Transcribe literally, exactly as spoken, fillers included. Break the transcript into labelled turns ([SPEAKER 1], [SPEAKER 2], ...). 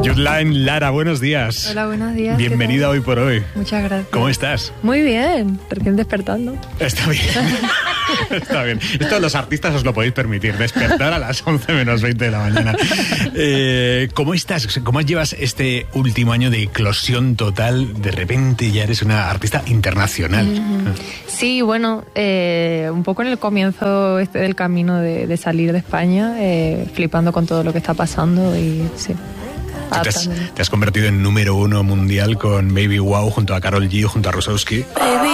[SPEAKER 1] Yudlain Lara, buenos días.
[SPEAKER 2] Hola, buenos días.
[SPEAKER 1] Bienvenida hoy por hoy.
[SPEAKER 2] Muchas gracias.
[SPEAKER 1] ¿Cómo estás?
[SPEAKER 2] Muy bien, recién despertando.
[SPEAKER 1] Está bien. Está bien. Esto los artistas os lo podéis permitir, despertar a las once menos veinte de la mañana. Eh, ¿Cómo estás? ¿Cómo llevas este último año de eclosión total? De repente ya eres una artista internacional.
[SPEAKER 2] Mm-hmm. Sí, bueno, eh, un poco en el comienzo este del camino de, de salir de España, eh, flipando con todo lo que está pasando y sí.
[SPEAKER 1] Te has, te has convertido en número uno mundial con Baby Wow junto a Karol G, junto a Rosowski.